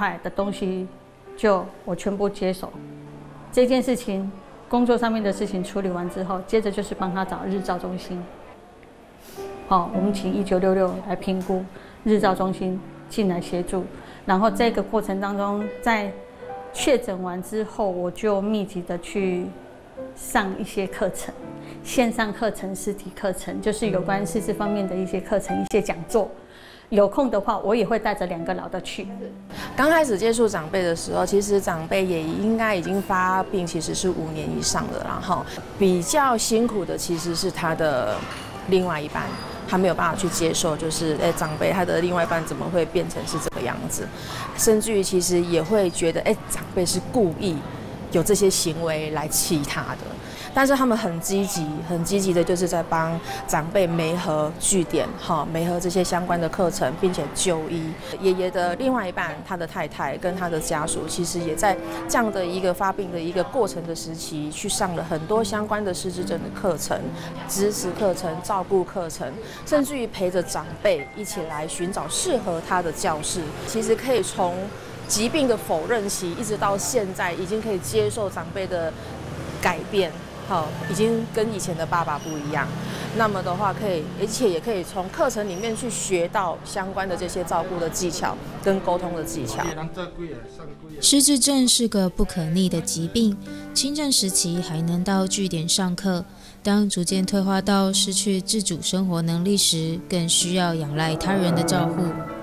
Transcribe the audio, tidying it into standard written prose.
块的东西就我全部接手。这件事情工作上面的事情处理完之后，接着就是帮他找日照中心。我们请1966来评估，日照中心进来协助。然后这个过程当中，在确诊完之后，我就密集的去上一些课程，线上课程、实体课程，就是有关失智方面的一些课程、一些讲座。有空的话，我也会带着2个老的去。 刚开始接触长辈的时候，其实长辈也应该已经发病，其实是5年以上的，然后比较辛苦的其实是他的另外一半，他没有办法去接受，就是长辈他的另外一半怎么会变成是这个样子，甚至于其实也会觉得长辈是故意有这些行为来气他的。但是他们很积极的，就是在帮长辈媒合据点，媒合这些相关的课程，并且就医。爷爷的另外一半，他的太太跟他的家属，其实也在这样的一个发病的一个过程的时期，去上了很多相关的失智症的课程、支持课程、照顾课程，甚至于陪着长辈一起来寻找适合他的教室。其实可以从疾病的否认期，一直到现在，已经可以接受长辈的改变。已经跟以前的爸爸不一样。那么的话，而且也可以从课程里面去学到相关的这些照顾的技巧跟沟通的技巧。 失智症是个不可逆的疾病，轻症时期还能到据点上课，当逐渐退化到失去自主生活能力时，更需要仰赖他人的照护。